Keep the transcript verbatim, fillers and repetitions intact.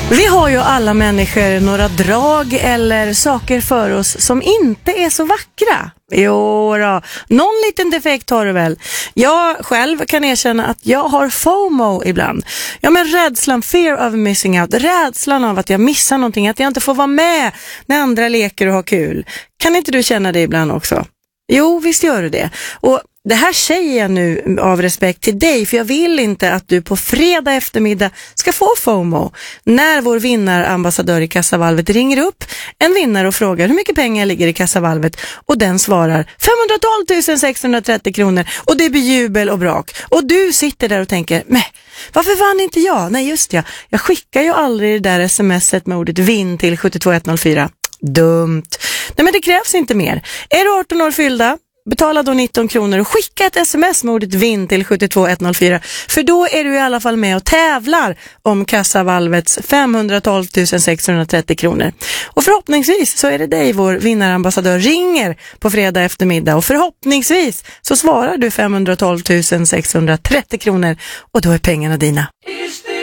Vi har ju alla människor några drag eller saker för oss som inte är så vackra. Jo då, någon liten defekt har du väl. Jag själv kan erkänna att jag har FOMO ibland. Ja, men rädslan, fear of missing out, rädslan av att jag missar någonting, att jag inte får vara med när andra leker och har kul. Kan inte du känna det ibland också? Jo, visst gör du det. Och det här säger jag nu av respekt till dig, för jag vill inte att du på fredag eftermiddag ska få FOMO när vår vinnarambassadör i Kassavalvet ringer upp en vinnare och frågar hur mycket pengar ligger i Kassavalvet, och den svarar femhundratolv tusen sexhundratrettio kronor, och det blir jubel och brak. Och du sitter där och tänker, men varför vann inte jag? Nej, just ja, jag skickar ju aldrig det där smset med ordet vinn till sju två ett noll fyra. Dumt. Nej, men det krävs inte mer. Är du arton år fyllda, betala då nitton kronor och skicka ett sms med ordet vinn till sju två ett noll fyra. För då är du i alla fall med och tävlar om Kassavalvets femhundratolv tusen sexhundratrettio kronor. Och förhoppningsvis så är det dig vår vinnarambassadör ringer på fredag eftermiddag. Och förhoppningsvis så svarar du femhundratolv tusen sexhundratrettio kronor, och då är pengarna dina.